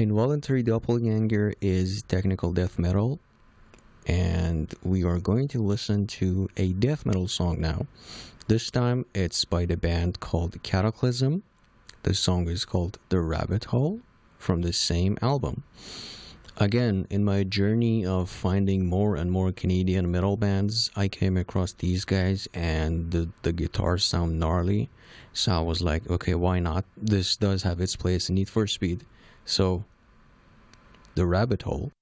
Involuntary Doppelganger is technical death metal, and we are going to listen to a death metal song now. This time it's by the band called Cataclysm. The song is called The Rabbit Hole from the same album. Again, in my journey of finding more and more Canadian metal bands, I came across these guys and the guitars sound gnarly. So I was like, okay, why not? This does have its place in Need for Speed. So, The Rabbit Hole.